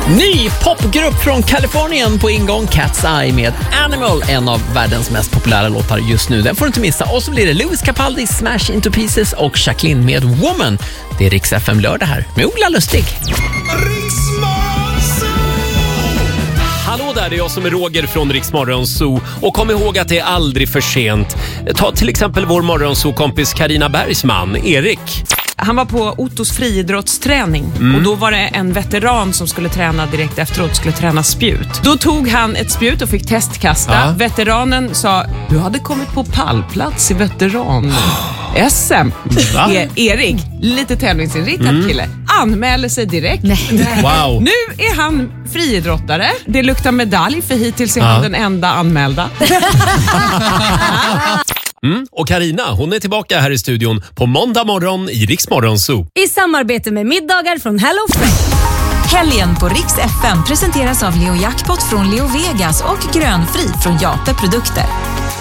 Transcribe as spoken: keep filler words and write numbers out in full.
Ny popgrupp från Kalifornien på ingång, Cat's Eye med Animal, en av världens mest populära låtar just nu. Den får du inte missa. Och så blir det Louis Capaldi, Smash Into Pieces och Jacqueline med Woman. Det är Rix F M lördag här med Ola Lustig. Hallå där, det är jag som är Roger från Rix Morgonzoo. Och kom ihåg att det är aldrig för sent. Ta till exempel vår Morgonzoo-kompis Carina Bergsman, Erik. Han var på Ottos friidrottsträning mm. och då var det en veteran som skulle träna direkt efteråt, skulle träna spjut. Då tog han ett spjut och fick testkasta. Ja. Veteranen sa, du hade kommit på pallplats i veteran-S M. E- Erik, lite tävlingsinriktad mm. kille, anmäler sig direkt. Nej. Wow. Nu är han friidrottare. Det luktar medalj för hittills är ja. han den enda anmälda. Mm. Och Carina, hon är tillbaka här i studion på måndag morgon i Rix Morgonzoo. I samarbete med middagar från HelloFresh. Helgen på Rix F M presenteras av Leo Jackpot från Leo Vegas och Grönfri från Jape Produkter.